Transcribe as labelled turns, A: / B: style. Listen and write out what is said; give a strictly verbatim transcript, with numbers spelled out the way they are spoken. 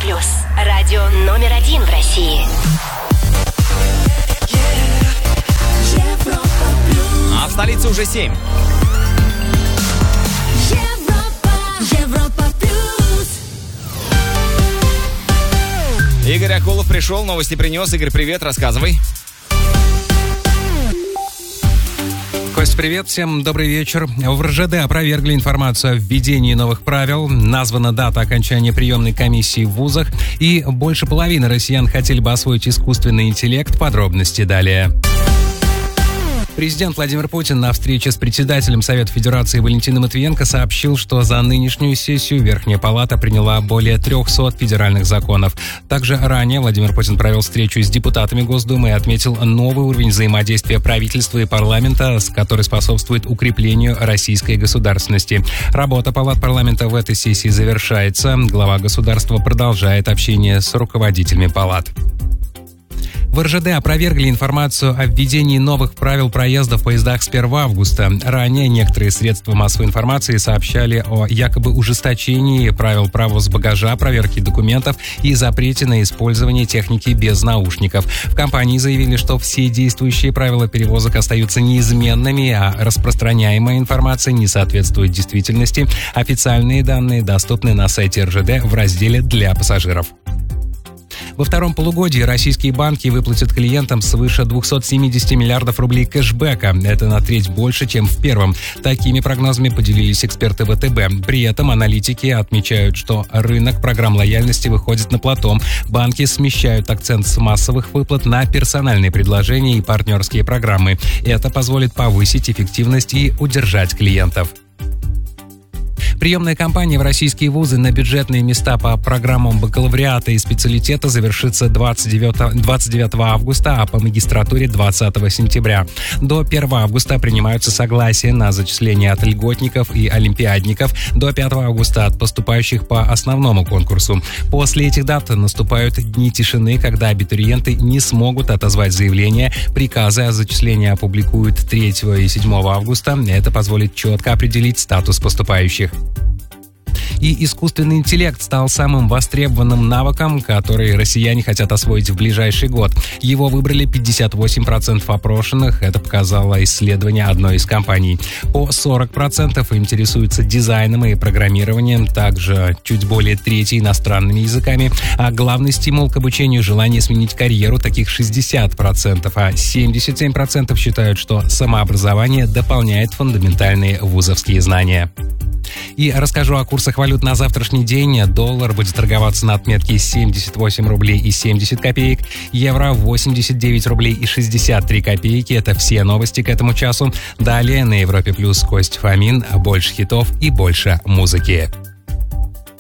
A: плюс. Радио номер один в России.
B: Европа плюс.
C: А в столице уже семь.
B: Европа, Европа плюс.
C: Игорь Акулов пришел, новости принес. Игорь, привет, рассказывай.
D: Кость, привет, всем добрый вечер. В эр жэ дэ опровергли информацию о введении новых правил. Названа дата окончания приемной комиссии в вузах. И больше половины россиян хотели бы освоить искусственный интеллект. Подробности далее. Президент Владимир Путин на встрече с председателем Совета Федерации Валентином Матвиенко сообщил, что за нынешнюю сессию Верхняя Палата приняла более трехсот федеральных законов. Также ранее Владимир Путин провел встречу с депутатами Госдумы и отметил новый уровень взаимодействия правительства и парламента, который способствует укреплению российской государственности. Работа палат парламента в этой сессии завершается. Глава государства продолжает общение с руководителями палат. В эр жэ дэ опровергли информацию о введении новых правил проезда в поездах с первого августа. Ранее некоторые средства массовой информации сообщали о якобы ужесточении правил провоз багажа, проверки документов и запрете на использование техники без наушников. В компании заявили, что все действующие правила перевозок остаются неизменными, а распространяемая информация не соответствует действительности. Официальные данные доступны на сайте эр жэ дэ в разделе «Для пассажиров». Во втором полугодии российские банки выплатят клиентам свыше двухсот семидесяти миллиардов рублей кэшбэка. Это на треть больше, чем в первом. Такими прогнозами поделились эксперты вэ тэ бэ. При этом аналитики отмечают, что рынок программ лояльности выходит на плато. Банки смещают акцент с массовых выплат на персональные предложения и партнерские программы. Это позволит повысить эффективность и удержать клиентов. Приемная кампания в российские вузы на бюджетные места по программам бакалавриата и специалитета завершится двадцать девятого августа, а по магистратуре двадцатого сентября. До первого августа принимаются согласия на зачисление от льготников и олимпиадников, до пятого августа от поступающих по основному конкурсу. После этих дат наступают дни тишины, когда абитуриенты не смогут отозвать заявление. Приказы о зачислении опубликуют третьего и седьмого августа. Это позволит четко определить статус поступающих. И искусственный интеллект стал самым востребованным навыком, который россияне хотят освоить в ближайший год. Его выбрали пятьдесят восемь процентов опрошенных, это показало исследование одной из компаний. По сорок процентов интересуются дизайном и программированием, также чуть более трети иностранными языками. А главный стимул к обучению — желание сменить карьеру, таких шестьдесят процентов, а семьдесят семь процентов считают, что самообразование дополняет фундаментальные вузовские знания. И расскажу о курсах валют на завтрашний день. Доллар будет торговаться на отметке семьдесят восемь рублей и семьдесят копеек, евро восемьдесят девять рублей и шестьдесят три копейки. Это все новости к этому часу. Далее на Европе Плюс Кость Фомин. Больше хитов и больше музыки.